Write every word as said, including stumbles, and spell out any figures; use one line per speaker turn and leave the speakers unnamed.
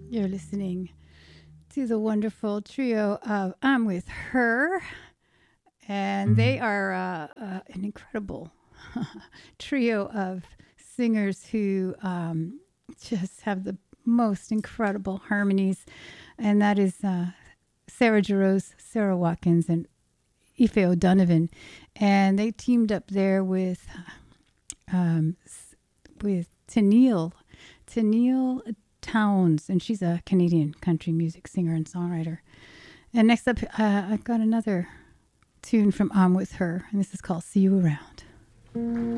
You're listening to the wonderful trio of I'm With Her, and they are uh, uh, an incredible trio of singers who um, just have the most incredible harmonies, and that is uh, Sarah Jarosz, Sarah Watkins, and Aoife O'Donovan, and they teamed up there with um, with Tennille, Tennille Townes, and she's a Canadian country music singer and songwriter. And next up, uh, I've got another tune from I'm With Her, and this is called See You Around.